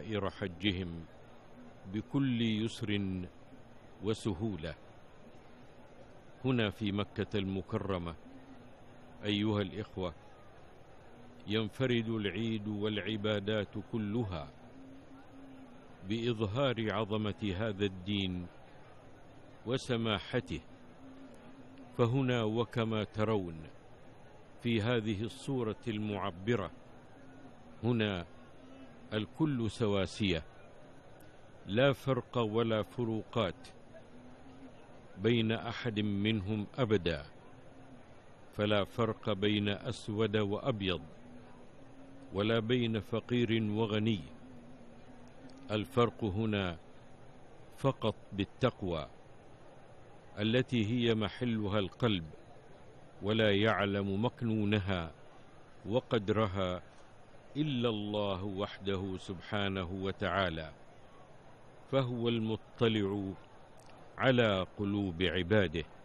شعائر حجهم بكل يسر وسهولة. هنا في مكة المكرمة أيها الإخوة ينفرد العيد والعبادات كلها بإظهار عظمة هذا الدين وسماحته. فهنا وكما ترون في هذه الصورة المعبرة، هنا الكل سواسية، لا فرق ولا فروقات بين أحد منهم أبدا، فلا فرق بين أسود وأبيض ولا بين فقير وغني. الفرق هنا فقط بالتقوى التي هي محلها القلب، ولا يعلم مكنونها وقدرها إلا الله وحده سبحانه وتعالى، فهو المطلع على قلوب عباده.